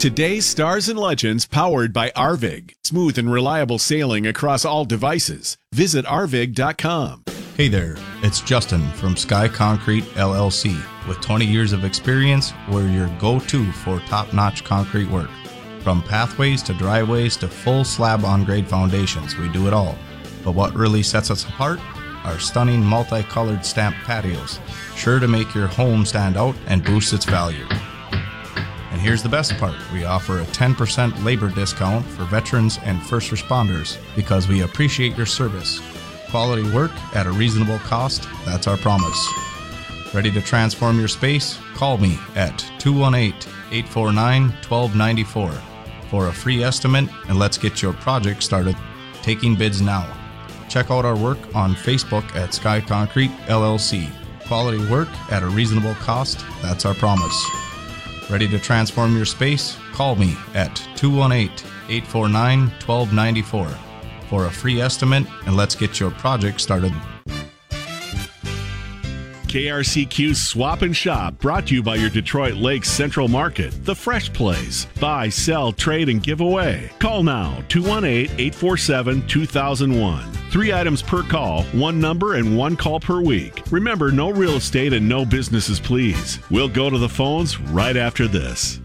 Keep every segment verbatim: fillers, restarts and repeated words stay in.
Today's Stars and Legends powered by Arvig. Smooth and reliable sailing across all devices. Visit arvig dot com. Hey there, it's Justin from Sky Concrete L L C. With twenty years of experience, we're your go-to for top-notch concrete work. From pathways to driveways to full slab on-grade foundations, we do it all. But what really sets us apart? Our stunning multicolored stamped patios, sure to make your home stand out and boost its value. And here's the best part, we offer a ten percent labor discount for veterans and first responders because we appreciate your service. Quality work at a reasonable cost, that's our promise. Ready to transform your space? Call me at two one eight, eight four nine, one two nine four for a free estimate and let's get your project started. Taking bids now. Check out our work on Facebook at Sky Concrete L L C. Quality work at a reasonable cost, that's our promise. Ready to transform your space? Call me at two one eight, eight four nine, one two nine four for a free estimate and let's get your project started. K R C Q Swap and Shop, brought to you by your Detroit Lakes Central Market, the Fresh Place. Buy, sell, trade, and give away. Call now, two one eight, eight four seven, two thousand one. Three items per call, one number, and one call per week. Remember, no real estate and no businesses, please. We'll go to the phones right after this.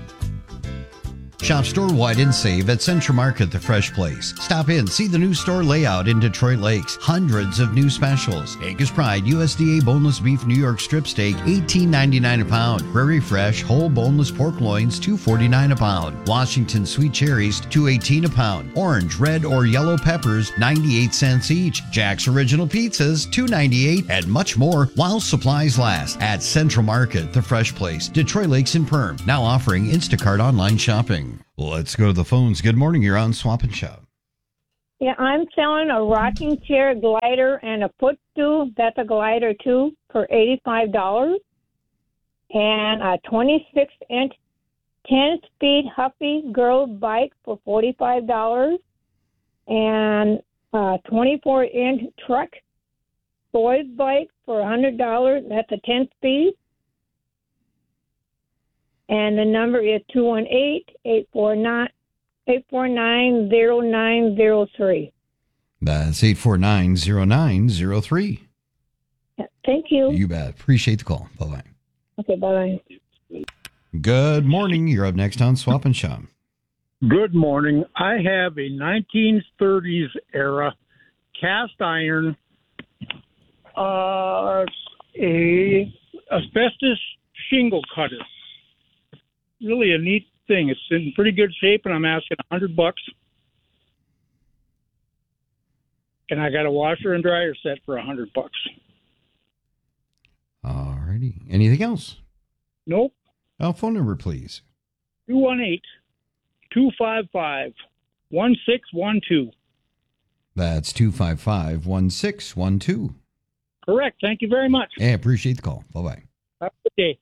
Shop store-wide and save at Central Market, the Fresh Place. Stop in, see the new store layout in Detroit Lakes. Hundreds of new specials. Angus Pride U S D A boneless beef New York strip steak, eighteen ninety-nine a pound. Prairie Fresh whole boneless pork loins, two forty-nine a pound. Washington sweet cherries, two eighteen a pound. Orange, red, or yellow peppers, ninety-eight cents each. Jack's Original Pizzas, two ninety-eight, and much more while supplies last. At Central Market, the Fresh Place, Detroit Lakes and Perm. Now offering Instacart online shopping. Let's go to the phones. Good morning. You're on Swap and Shop. Yeah, I'm selling a rocking chair glider and a footstool. That's a glider, too, for eighty-five dollars. And a twenty-six inch ten-speed Huffy Girls bike for forty-five dollars. And a twenty-four inch truck boys bike for one hundred dollars. That's a ten-speed. And the number is two one eight, eight four nine, zero nine zero three. That's eight four nine, zero nine zero three. Yeah, thank you. You bet. Appreciate the call. Bye-bye. Okay, bye-bye. Good morning. You're up next on Swap and Shop. Good morning. I have a nineteen thirties era cast iron, uh, a asbestos shingle cutter. Really a neat thing. It's in pretty good shape, and I'm asking a hundred bucks. And I got a washer and dryer set for a hundred bucks. All righty. Anything else? Nope. Oh, phone number, please. two one eight, two five five, one six one two. That's two five five, one six one two. Correct. Thank you very much. I appreciate the call. Bye-bye. Have a good day.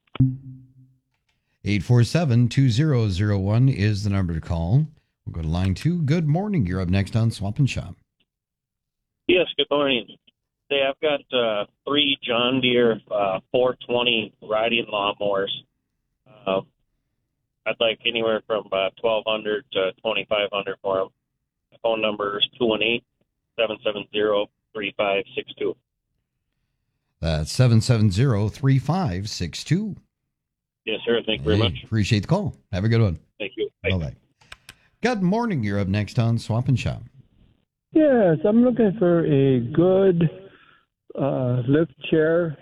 eight four seven, two zero zero one is the number to call. We'll go to line two. Good morning. You're up next on Swap and Shop. Yes, good morning. Hey, I've got uh, three John Deere uh, four twenty riding lawnmowers. Uh, I'd like anywhere from uh, twelve hundred to twenty-five hundred for them. My phone number is two one eight, seven seven zero, three five six two. That's seven seven zero, three five six two. Yes, sir. Thank you very Hey, much. Appreciate the call. Have a good one. Thank you. Bye. Bye-bye. Good morning. You're up next on Swap and Shop. Yes, I'm looking for a good uh, lift chair,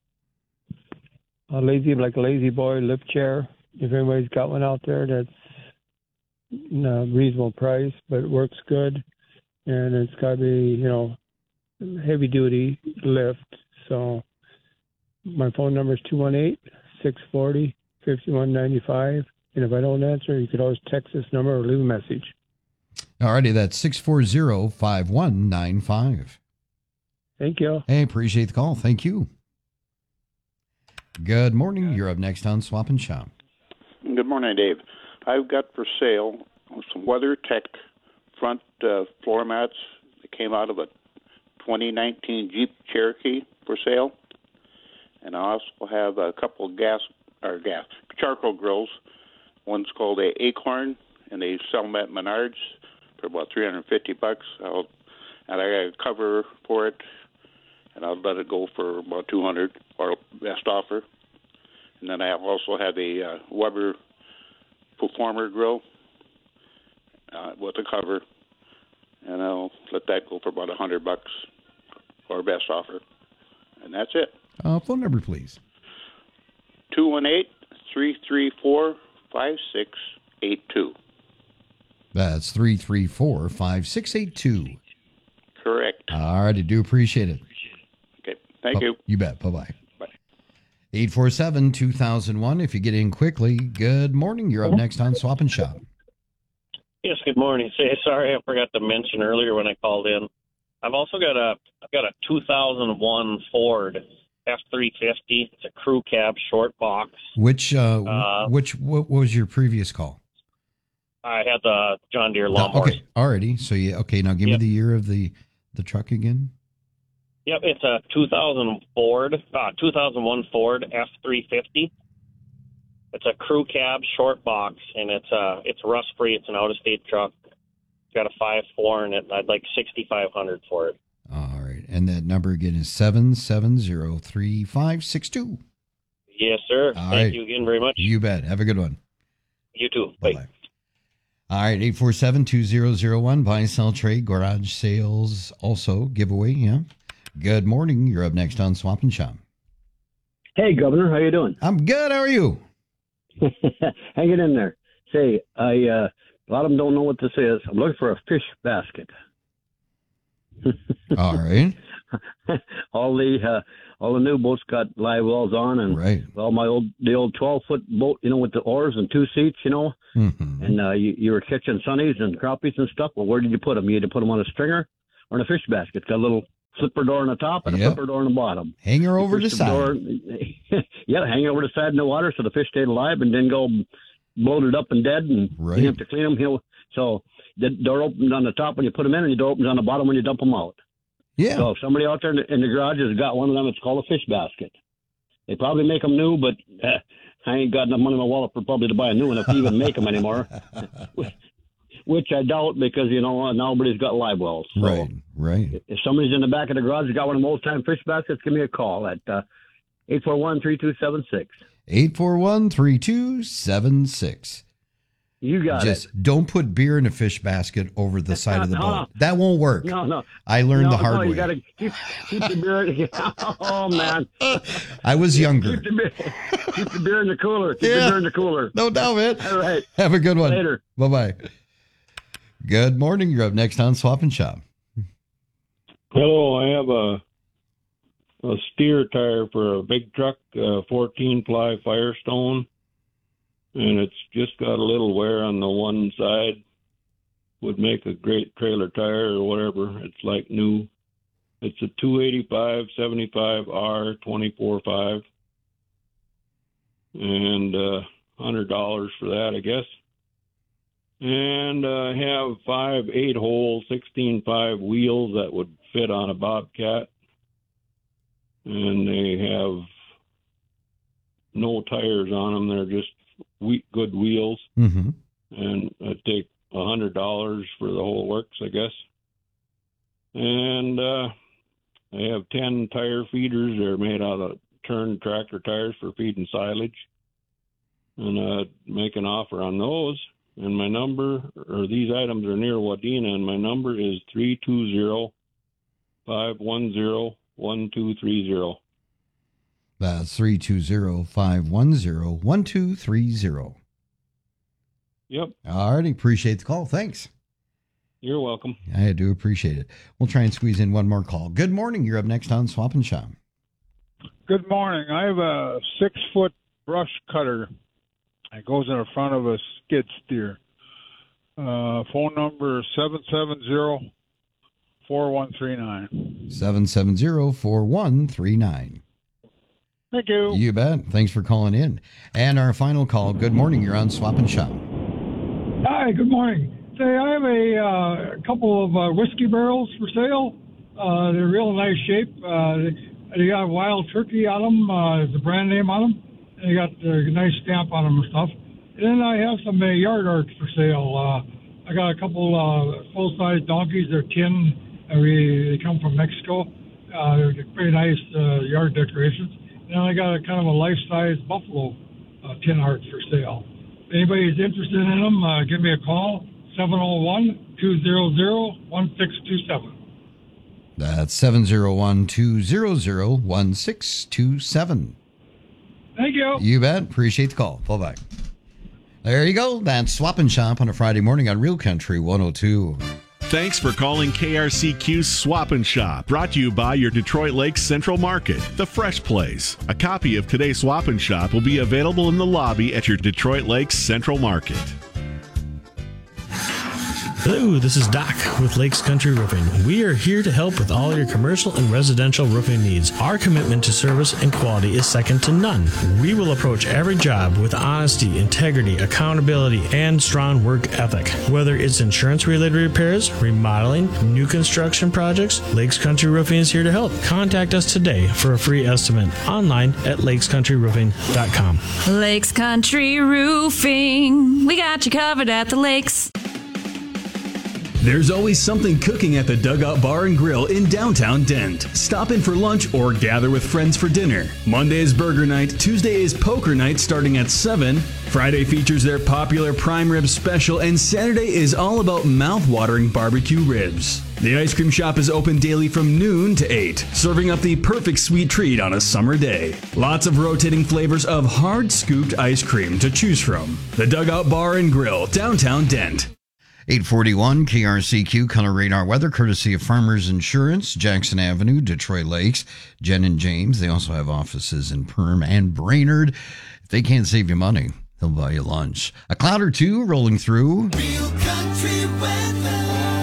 a lazy, like a lazy boy lift chair. If anybody's got one out there that's a reasonable price, but it works good, and it's got to be, you know, heavy duty lift. So my phone number is two one eight, six four zero, five one nine five. And if I don't answer, you could always text this number or leave a message. All righty. That's six four zero, five one nine five. Thank you. Hey, appreciate the call. Thank you. Good morning. You're up next on Swap and Shop. Good morning, Dave. I've got for sale some WeatherTech front uh, floor mats that came out of a twenty nineteen Jeep Cherokee for sale. And I also have a couple of gas or gas charcoal grills One's called a Acorn, and they sell them at Menards for about three hundred fifty bucks. I'll, and I got a cover for it, and I'll let it go for about two hundred or best offer. And then I also have a uh, Weber Performer grill uh, with a cover, and I'll let that go for about a hundred bucks or best offer. And that's it. Uh, phone number, please. two one eight, three three four, five six eight two. That's three three four, five six eight two. Correct. All right, I do appreciate it. Okay, thank oh, you. You bet. Bye-bye. Bye. eight four seven, two thousand one. If you get in quickly, good morning. You're up next on Swap and Shop. Yes, good morning. Say sorry, I forgot to mention earlier when I called in. I've also got a I've got a two thousand one Ford F three fifty. It's a crew cab short box. Which uh, Uh, which what was your previous call? I had the John Deere lawnmower. Okay, already. So yeah, okay. Now give Yep. me the year of the the truck again. Yep, it's a two thousand Ford, uh, two thousand one Ford F three fifty. It's a crew cab short box, and it's uh it's rust free. It's an out of state truck. It's got a five four in it. I'd like sixty five hundred for it. All right, and that number again is seven seven zero three five six two. Yes, sir. All Thank right. you again very much. You bet. Have a good one. You too. Bye. Bye. All right, eight four seven, two zero zero one, buy, sell, trade, garage sales, also giveaway, yeah. Good morning. You're up next on Swap and Shop. Hey, Governor, how you doing? I'm good. How are you? Hanging in there. Say, I uh, a lot of them don't know what this is. I'm looking for a fish basket. All right. all the uh, all the new boats got live wells on, and right. well, my old the old twelve foot boat, you know, with the oars and two seats, you know, mm-hmm. and uh, you, you were catching sunnies and crappies and stuff. Well, where did you put them? You had to put them on a stringer or in a fish basket. It's got a little flipper door on the top and a Yep. flipper door on the bottom. Hang her over the Push side. door- yeah, hang over the side in the water so the fish stayed alive and didn't go bloated up and dead, and Right. you have to clean them. You know, so the door opens on the top when you put them in, and the door opens on the bottom when you dump them out. Yeah. So if somebody out there in the, in the garage has got one of them, it's called a fish basket. They probably make them new, but uh, I ain't got enough money in my wallet for probably to buy a new one if they even make them anymore. Which I doubt, because, you know, nobody's got live wells. So right, right. if somebody's in the back of the garage has got one of them old-time fish baskets, give me a call at uh, eight four one, three two seven six. eight four one, three two seven six. You got Just it. don't put beer in a fish basket over the side of the No, boat. no. That won't work. No, no. I learned no, the hard no, way. You got to keep, keep the beer. Oh, man. I was younger. Keep the, beer, keep the beer in the cooler. Keep Yeah. the beer in the cooler. No doubt, man. All right. Have a good one. Later. Bye-bye. Good morning. You're up next on Swap and Shop. Hello, I have a a steer tire for a big truck, uh, fourteen ply Firestone, and it's just got a little wear on the one side. Would make a great trailer tire or whatever. It's like new. It's a two eighty-five seventy-five R twenty-four five, and uh, one hundred dollars for that, I guess. And I uh, have five eight-hole sixteen five wheels that would fit on a Bobcat. And they have no tires on them. They're just we- good wheels. Mm-hmm. And I take one hundred dollars for the whole works, I guess. And uh, I have ten tire feeders. They're made out of turned tractor tires for feeding silage. And uh, make an offer on those. And my number, or these items are near Wadena, and my number is three two zero, five one zero, one two three zero. That's three two zero, five one zero, one two three zero. Yep. All righty. Appreciate the call. Thanks. You're welcome. I do appreciate it. We'll try and squeeze in one more call. Good morning. You're up next on Swap and Shop. Good morning. I have a six-foot brush cutter. It goes in the front of a skid steer. Uh, phone number seven seven zero, four one three nine. seven seven zero, four one three nine. Thank you. You bet. Thanks for calling in. And our final call. Good morning. You're on Swap and Shop. Hi, good morning. Say, I have a uh, couple of uh, whiskey barrels for sale. Uh, they're real nice shape. Uh, they, they got Wild Turkey on them. Uh, there's a brand name on them. They got a nice stamp on them and stuff. And then I have some uh, yard art for sale. Uh, I got a couple uh, full-size donkeys. They're tin. And we, they come from Mexico. Uh, they're pretty nice uh, yard decorations. And then I got a kind of a life-size buffalo uh, tin art for sale. If anybody's interested in them, uh, give me a call, seven oh one, two hundred, one six two seven. That's seven oh one, two hundred, one six two seven. Thank you. You bet. Appreciate the call. Bye-bye. There you go. That's Swap and Shop on a Friday morning on Real Country one oh two. Thanks for calling K R C Q's Swap and Shop, brought to you by your Detroit Lakes Central Market, the Fresh Place. A copy of today's Swap and Shop will be available in the lobby at your Detroit Lakes Central Market. Hello, this is Doc with Lakes Country Roofing. We are here to help with all your commercial and residential roofing needs. Our commitment to service and quality is second to none. We will approach every job with honesty, integrity, accountability, and strong work ethic. Whether it's insurance-related repairs, remodeling, new construction projects, Lakes Country Roofing is here to help. Contact us today for a free estimate online at lakes country roofing dot com. Lakes Country Roofing. We got you covered at the lakes. There's always something cooking at the Dugout Bar and Grill in downtown Dent. Stop in for lunch or gather with friends for dinner. Monday is burger night, Tuesday is poker night starting at seven. Friday features their popular prime rib special, and Saturday is all about mouth-watering barbecue ribs. The ice cream shop is open daily from noon to eight, serving up the perfect sweet treat on a summer day. Lots of rotating flavors of hard-scooped ice cream to choose from. The Dugout Bar and Grill, downtown Dent. eight forty-one K R C Q Color Radar Weather, courtesy of Farmers Insurance, Jackson Avenue, Detroit Lakes, Jen and James. They also have offices in Perham and Brainerd. If they can't save you money, they'll buy you lunch. A cloud or two rolling through. Real country weather.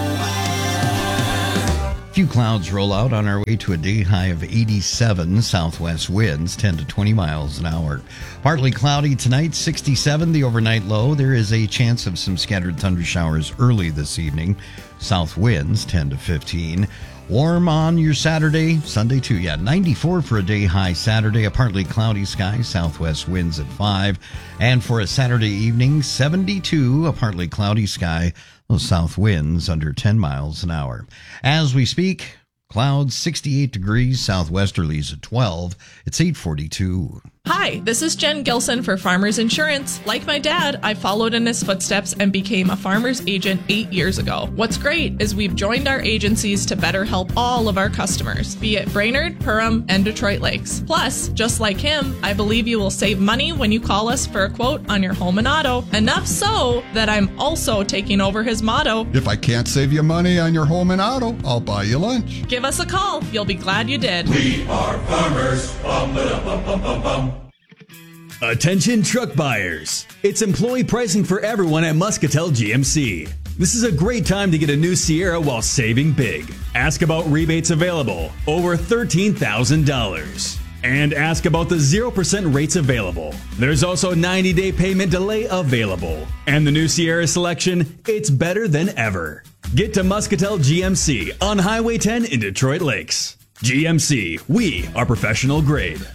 A few clouds roll out on our way to a day high of eighty-seven. Southwest winds ten to twenty miles an hour. Partly cloudy tonight, sixty-seven, the overnight low. There is a chance of some scattered thunder showers early this evening. South winds ten to fifteen. Warm on your Saturday, Sunday too. Yeah, ninety-four for a day high Saturday. A partly cloudy sky, southwest winds at five. And for a Saturday evening, seventy-two, a partly cloudy sky. Those south winds under ten miles an hour. As we speak, clouds sixty-eight degrees, southwesterlies at twelve. It's eight forty-two. Hi, this is Jen Gilson for Farmers Insurance. Like my dad, I followed in his footsteps and became a farmer's agent eight years ago. What's great is we've joined our agencies to better help all of our customers, be it Brainerd, Perham, and Detroit Lakes. Plus, just like him, I believe you will save money when you call us for a quote on your home and auto. Enough so that I'm also taking over his motto. If I can't save you money on your home and auto, I'll buy you lunch. Give us a call. You'll be glad you did. We are farmers. Bum, bum, bum, bum, bum. Attention truck buyers. It's employee pricing for everyone at Muscatel G M C. This is a great time to get a new Sierra while saving big. Ask about rebates available, over thirteen thousand dollars. And ask about the zero percent rates available. There's also ninety day payment delay available. And the new Sierra selection, it's better than ever. Get to Muscatel G M C on Highway ten in Detroit Lakes. G M C, we are professional grade.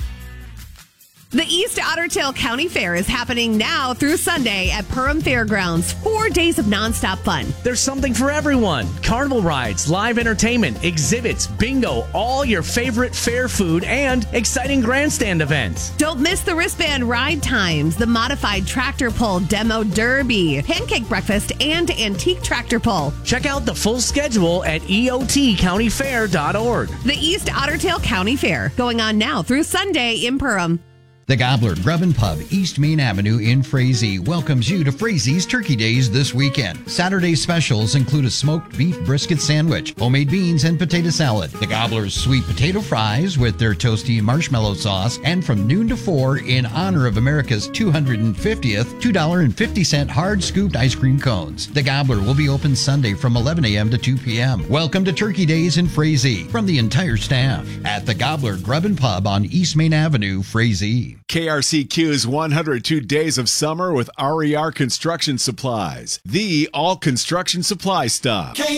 The East Otter Tail County Fair is happening now through Sunday at Perham Fairgrounds. Four days of nonstop fun. There's something for everyone. Carnival rides, live entertainment, exhibits, bingo, all your favorite fair food, and exciting grandstand events. Don't miss the wristband ride times, the modified tractor pull demo derby, pancake breakfast, and antique tractor pull. Check out the full schedule at E O T county fair dot org. The East Otter Tail County Fair, going on now through Sunday in Perham. The Gobbler Grub and Pub, East Main Avenue in Frazee, welcomes you to Frazee's Turkey Days this weekend. Saturday specials include a smoked beef brisket sandwich, homemade beans, and potato salad. The Gobbler's sweet potato fries with their toasty marshmallow sauce, and from noon to four, in honor of America's two hundred fiftieth, two dollars and fifty cents hard scooped ice cream cones. The Gobbler will be open Sunday from eleven a.m. to two p.m. Welcome to Turkey Days in Frazee from the entire staff at the Gobbler Grub and Pub on East Main Avenue, Frazee. K R C Q's one hundred two Days of Summer with R E R Construction Supplies, the all construction supply stop.